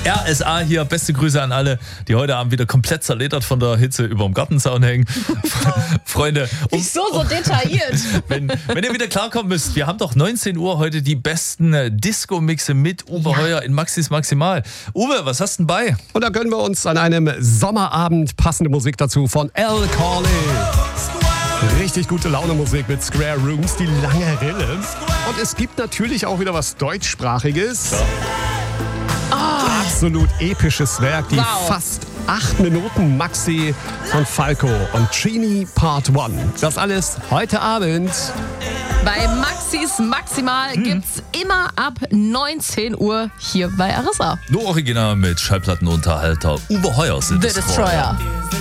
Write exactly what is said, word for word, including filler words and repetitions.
R S A hier, beste Grüße an alle, die heute Abend wieder komplett zerledert von der Hitze über dem Gartenzaun hängen. Freunde. Um, Wieso so detailliert? wenn, wenn ihr wieder klarkommen müsst, wir haben doch neunzehn Uhr heute die besten äh, Disco-Mixe mit Uwe ja. Heuer in Maxis Maximal. Uwe, was hast du denn bei? Und da gönnen wir uns an einem Sommerabend passende Musik dazu von Al Corley. Richtig gute Laune-Musik mit Square Rooms, die lange Rille. Und es gibt natürlich auch wieder was Deutschsprachiges. Ja. Oh. Absolut episches Werk, die wow. fast acht Minuten Maxi von Falco und Trini Part eins. Das alles heute Abend. Bei Maxis Maximal hm. gibt's immer ab neunzehn Uhr hier bei R S A. Nur original mit Schallplattenunterhalter Uwe Heuer sind The Destroyer. Destroyer.